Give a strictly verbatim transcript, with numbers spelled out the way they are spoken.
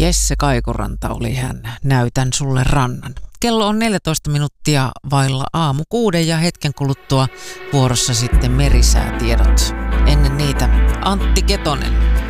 Jesse Kaikuranta oli hän. Näytän sulle rannan. Kello on neljätoista minuuttia vailla aamu kuuden ja hetken kuluttua vuorossa sitten merisäätiedot. Ennen niitä Antti Ketonen.